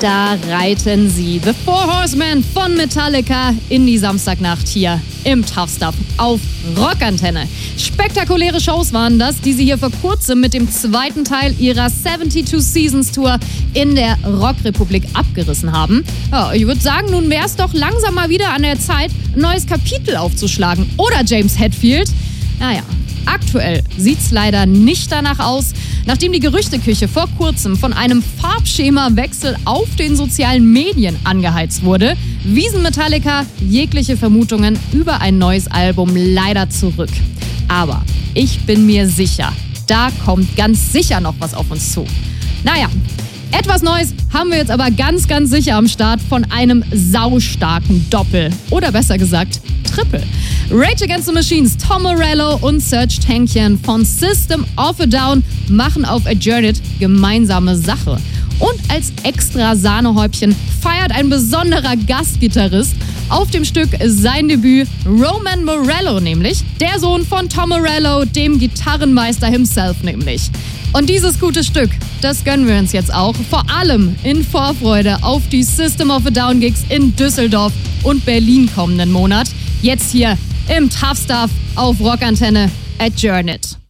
Da reiten sie, The Four Horsemen von Metallica, in die Samstagnacht hier im Tough Stuff auf Rockantenne. Spektakuläre Shows waren das, die sie hier vor kurzem mit dem zweiten Teil ihrer 72 Seasons Tour in der Rockrepublik abgerissen haben. Ja, ich würde sagen, nun wäre es doch langsam mal wieder an der Zeit, ein neues Kapitel aufzuschlagen. Oder James Hetfield? Naja. Aktuell sieht's leider nicht danach aus, nachdem die Gerüchteküche vor kurzem von einem Farbschemawechsel auf den sozialen Medien angeheizt wurde, wiesen Metallica jegliche Vermutungen über ein neues Album leider zurück. Aber ich bin mir sicher, da kommt ganz sicher noch was auf uns zu. Naja, etwas Neues haben wir jetzt aber ganz, ganz sicher am Start von einem saustarken Doppel. Oder besser gesagt, Triple. Rage Against the Machines, Tom Morello und Serj Tankian von System of a Down machen auf Adjourned gemeinsame Sache. Und als extra Sahnehäubchen feiert ein besonderer Gastgitarrist auf dem Stück sein Debüt, Roman Morello nämlich, der Sohn von Tom Morello, dem Gitarrenmeister himself nämlich. Und dieses gute Stück, das gönnen wir uns jetzt auch, vor allem in Vorfreude auf die System of a Down Gigs in Düsseldorf und Berlin kommenden Monat. Jetzt hier im Tough Stuff auf Rockantenne, Adjourned.